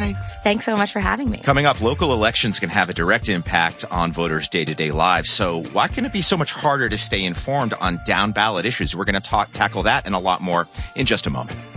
Thanks so much for having me. Coming up, local elections can have a direct impact on voters' day-to-day lives. So why can it be so much harder to stay informed on down-ballot issues? We're going to tackle that and a lot more in just a moment.